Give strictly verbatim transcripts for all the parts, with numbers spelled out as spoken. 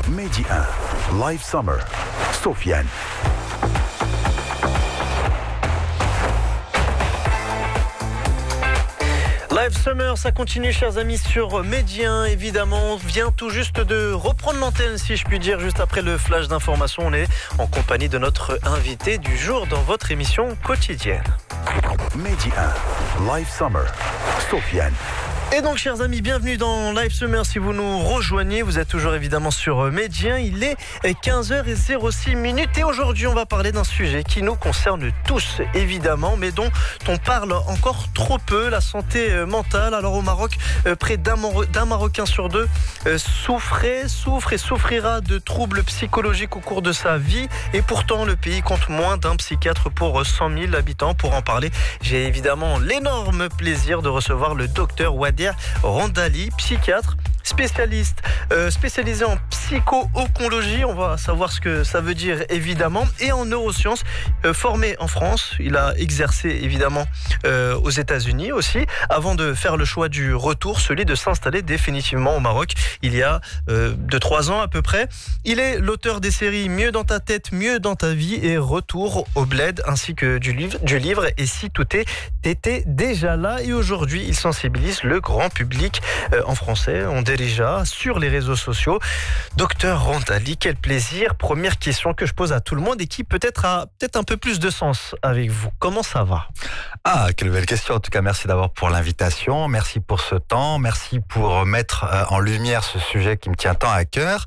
Mehdi un, Live Summer, Sofiane. Live Summer, ça continue, chers amis, sur Mehdi un. Évidemment, on vient tout juste de reprendre l'antenne, si je puis dire, juste après le flash d'information. On est en compagnie de notre invité du jour dans votre émission quotidienne. Mehdi un, Live Summer, Sofiane. Et donc, chers amis, bienvenue dans Live Summer. Si vous nous rejoignez, vous êtes toujours évidemment sur Mehdi un. Il est quinze heures zéro six minutes et aujourd'hui, on va parler d'un sujet qui nous concerne tous, évidemment, mais dont on parle encore trop peu, la santé mentale. Alors, au Maroc, près d'un, Mar- d'un Marocain sur deux souffrait, souffre et souffrira de troubles psychologiques au cours de sa vie. Et pourtant, le pays compte moins d'un psychiatre pour cent mille habitants. Pour en parler, j'ai évidemment l'énorme plaisir de recevoir le docteur Wadia Randali, psychiatre, spécialiste, euh, spécialisé en psycho-oncologie, on va savoir ce que ça veut dire évidemment, et en neurosciences, euh, formé en France. Il a exercé évidemment euh, aux États-Unis aussi, avant de faire le choix du retour, celui de s'installer définitivement au Maroc, il y a euh, de trois ans à peu près. Il est l'auteur des séries Mieux dans ta tête, Mieux dans ta vie et Retour au Bled, ainsi que du livre, du livre Et si tout était déjà là. Et aujourd'hui, il sensibilise le grand public euh, en français, on déjà sur les réseaux sociaux. Docteur Randali, quel plaisir. Première question que je pose à tout le monde et qui peut-être a peut-être un peu plus de sens avec vous. Comment ça va? Ah, quelle belle question. En tout cas, merci d'abord pour l'invitation. Merci pour ce temps. Merci pour mettre en lumière ce sujet qui me tient tant à cœur.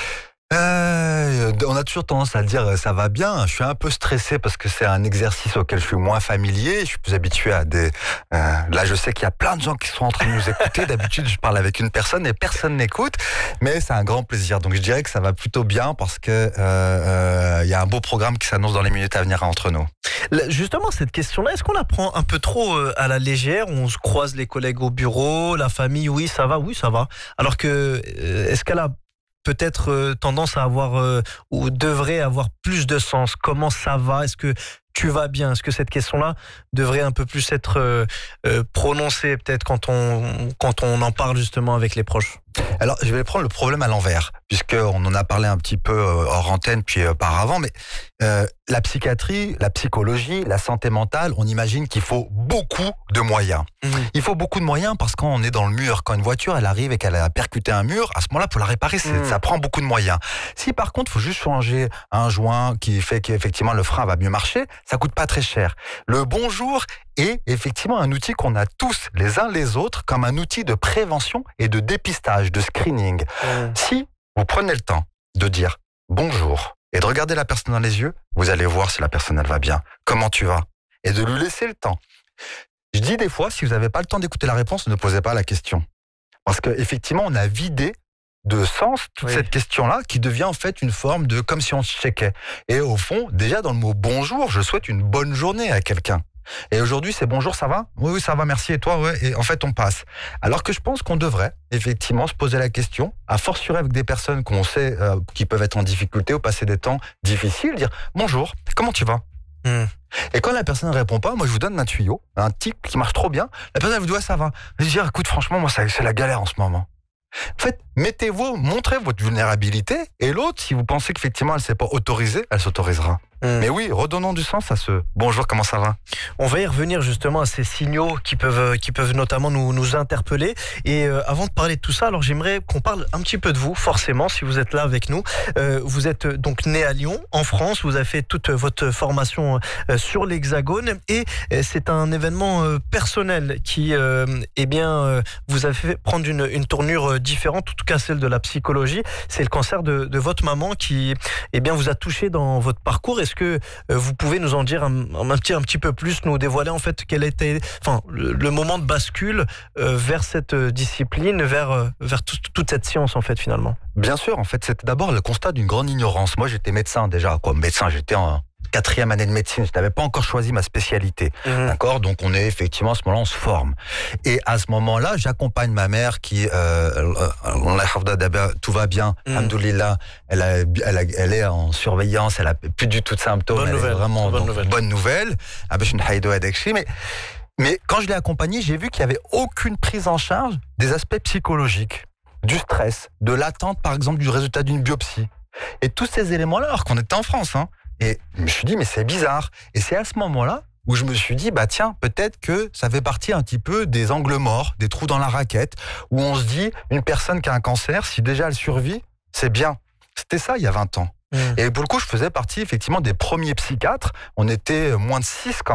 Euh, on a toujours tendance à dire ça va bien. Je suis un peu stressé parce que c'est un exercice auquel je suis moins familier. Je suis plus habitué à des. Euh, là, je sais qu'il y a plein de gens qui sont en train de nous écouter. D'habitude, je parle avec une personne et personne n'écoute, mais c'est un grand plaisir. Donc, je dirais que ça va plutôt bien parce que euh, euh, il y a un beau programme qui s'annonce dans les minutes à venir entre nous. Justement, cette question-là, est-ce qu'on la prend un peu trop à la légère? On se croise les collègues au bureau, la famille, oui, ça va, oui, ça va. Alors que, est-ce qu'elle a peut-être euh, tendance à avoir euh, ou devrait avoir plus de sens? Comment ça va? Est-ce que tu vas bien? Est-ce que cette question-là devrait un peu plus être euh, euh, prononcée peut-être quand on, quand on en parle justement avec les proches? Alors, je vais prendre le problème à l'envers, puisqu'on en a parlé un petit peu hors antenne, puis euh, par avant, mais euh, la psychiatrie, la psychologie, la santé mentale, on imagine qu'il faut beaucoup de moyens. Mmh. Il faut beaucoup de moyens parce qu'on est dans le mur. Quand une voiture, elle arrive et qu'elle a percuté un mur, à ce moment-là, pour la réparer, c'est, mmh. ça prend beaucoup de moyens. Si par contre, il faut juste changer un joint qui fait qu'effectivement le frein va mieux marcher, ça coûte pas très cher. Le bonjour est effectivement un outil qu'on a tous, les uns les autres, comme un outil de prévention et de dépistage, de screening. Mmh. Si vous prenez le temps de dire bonjour et de regarder la personne dans les yeux, vous allez voir si la personne elle va bien. Comment tu vas? Et de lui laisser le temps. Je dis des fois, si vous n'avez pas le temps d'écouter la réponse, ne posez pas la question. Parce qu'effectivement, on a vidé de sens toute oui. cette question-là qui devient en fait une forme de comme si on se checkait. Et au fond, déjà dans le mot bonjour, je souhaite une bonne journée à quelqu'un. Et aujourd'hui, c'est bonjour, ça va? Oui, oui, ça va, merci. Et toi? Ouais. Et en fait, on passe. Alors que je pense qu'on devrait effectivement se poser la question, à fortiori avec des personnes qu'on sait euh, qui peuvent être en difficulté ou passer des temps difficiles, dire bonjour, comment tu vas? Mmh. Et quand la personne ne répond pas, moi je vous donne un tuyau, un tic qui marche trop bien. La personne elle vous dit ouais, ça va. Je dis écoute, franchement, moi c'est la galère en ce moment. En fait, mettez-vous, montrez votre vulnérabilité et l'autre, si vous pensez qu'effectivement elle ne s'est pas autorisée, elle s'autorisera. Mmh. Mais oui, redonnons du sens à ce bonjour, comment ça va? On va y revenir justement à ces signaux qui peuvent, qui peuvent notamment nous, nous interpeller. Et euh, avant de parler de tout ça, alors j'aimerais qu'on parle un petit peu de vous, forcément, si vous êtes là avec nous. Euh, vous êtes donc né à Lyon, en France. Vous avez fait toute votre formation euh, sur l'Hexagone. Et euh, c'est un événement euh, personnel qui euh, eh bien, euh, vous a fait prendre une, une tournure différente, en tout cas celle de la psychologie. C'est le cancer de, de votre maman qui eh bien, vous a touché dans votre parcours. Est-ce que vous pouvez nous en dire un, un, petit, un petit peu plus, nous dévoiler en fait quel était enfin, le, le moment de bascule euh, vers cette discipline, vers, vers tout, toute cette science en fait finalement? Bien sûr, en fait c'était d'abord le constat d'une grande ignorance. Moi j'étais médecin déjà, quoi. Médecin, j'étais en quatrième année de médecine, je n'avais pas encore choisi ma spécialité, mmh. d'accord. Donc on est effectivement à ce moment-là, on se forme. Et à ce moment-là, j'accompagne ma mère qui, euh, tout va bien, mmh. alhamdoulilah, elle, a, elle, a, elle est en surveillance, elle a plus du tout de symptômes, bonne elle nouvelle. Est vraiment bonne, donc, nouvelle. bonne nouvelle. Mais mais quand je l'ai accompagnée, j'ai vu qu'il n'y avait aucune prise en charge des aspects psychologiques. du stress, de l'attente par exemple du résultat d'une biopsie. Et tous ces éléments-là, alors qu'on était en France, hein, et je me suis dit mais c'est bizarre. Et c'est à ce moment-là où je me suis dit, bah tiens, peut-être que ça fait partie un petit peu des angles morts, des trous dans la raquette, où on se dit, une personne qui a un cancer, si déjà elle survit, c'est bien. C'était ça il y a vingt ans. Mmh. Et pour le coup, je faisais partie effectivement des premiers psychiatres. On était moins de six quand